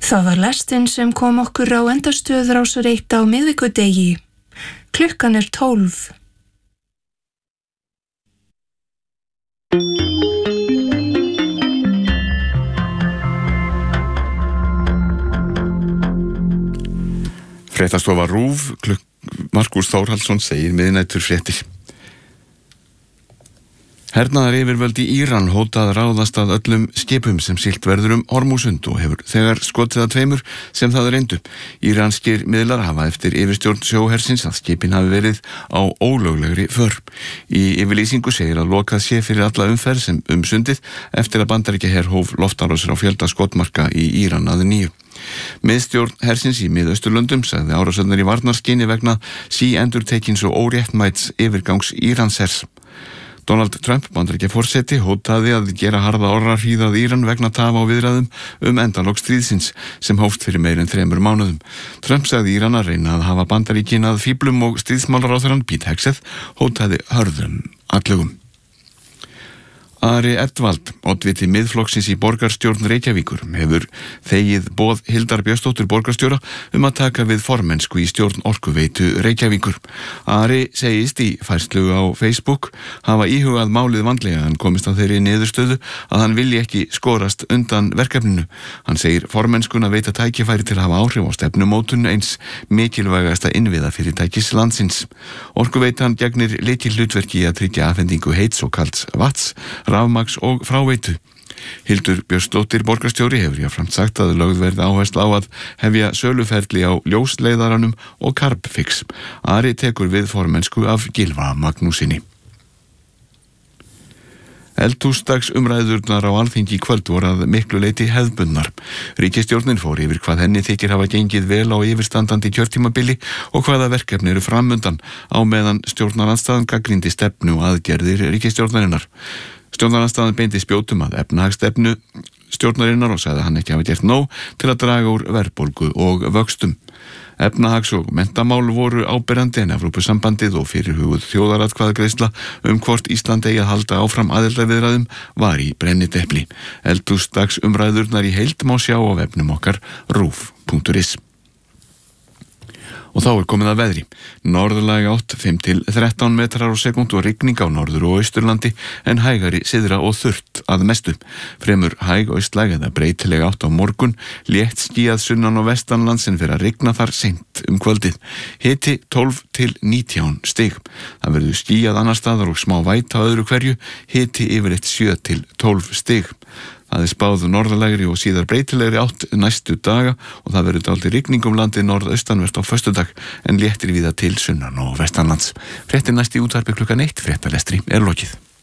Það var lestin sem kom okkur á endastöð Rásar 1 á miðvikudegi. Klukkan 12. Fréttastofa RÚV, Markús Þórhallsson segir miðnæturfréttir. Hernaðaryfirvöld í Íran hóta að ráðast að öllum skipum sem siglt verður Hormúsund og hefur þegar skotið að 2 sem það reyndu. Íranskir miðlar hafa eftir yfirstjórn sjóhersins að skipin hafi verið á ólöglegri för. Í yfirlýsingu segir að lokað sé fyrir alla umferð sem sundið eftir að Bandaríkjaher hóf loftárásir á fjölda skotmarka í Íran að 9. Miðstjórn hersins í Miðausturlöndum sagði árásirnar í varnarskyni vegna síendurtekins og óréttmæts yfirgangs Íranshers. Donald Trump, Bandaríkjaforseti, hótaði að gera harða orrahríð að Íran vegna tafa á viðræðum endalok stríðsins sem hófst fyrir meir en 3 mánuðum. Trump sagði Íran að reyna að hafa Bandaríkin að fíblum og stríðsmálaráðherrann Pete Hegseth hótaði hörðum atlögum. Ari Edwald, oddviti Miðflokksins í borgarstjórn Reykjavíkur, hefur þegið boð Hildar Björnsdóttur borgarstjóra að taka við formennsku í stjórn Orkuveitu Reykjavíkur. Ari segist í færslu á Facebook hafa íhugað málið vandlega en komist að þeirri niðurstöðu að hann vilji ekki skorast undan verkefninu. Hann segir formennskuna veita tækifæri til að hafa áhrif á stefnumótun eins mikilvægasta innviðafyrirtækis landsins. Orkuveitan gegnir lykilhlutverki í að tryggja afhendingu heits og kalds vatns, rafmagns og fráveitu. Hildur Björnsdóttir borgarstjóri hefur jafnframt sagt að lögð verði áhersla á að hefja söluferli á ljósleiðaranum og Carbfix. Ari tekur við formennsku af Gylfa Magnúsinni. Eldhúsdagsumræðurnar á Alþingi í kvöld voru að miklu leyti hefðbundnar. Ríkisstjórnin fór yfir hvað henni þykir hafa gengið vel á yfirstandandi kjörtímabili og hvaða verkefni eru framundan á meðan stjórnarandstaðan gagnrýndi stefnu og aðgerðir ríkisstjórnarinnar. Stjórnarandstaðan beindi spjótum að efnahagsstefnu stjórnarinnar og sagði að hann ekki hafa gert nóg til að draga úr verðbólgu og vöxtum. Efnahags- og menntamál voru áberandi en Evrópusambandið og fyrirhuguð þjóðaratkvæðagreiðsla hvort Ísland eigi að halda áfram aðildarviðræðum var í brennidepli. Eldhúsdagsumræðurnar í heild má sjá á vefnum okkar ruf.is. Og þá komið að veðri. Norðlæg átt 5 til 13 metrar á sekúndu og rigning á norður- og austurlandi en hægari syðra og þurrt að mestu. Fremur hæg austlæg eða breytileg átt á morgun, létt skýjað sunnan og vestanlands en fyrir að rigna þar seint kvöldið. Hiti 12 til 19 stig. Það verður skýjað annar staðar og smá væta á öðru hverju, hiti yfirleitt 7 til 12 stig. Það er spáð norðalegri og síðar breytilegri átt næstu daga og það verður dálítið rigning landið norðaustanvert á föstudag en léttir víða til sunnan og vestanlands. Fréttir næst í útvarpi klukkan 1, fréttalestri lokið.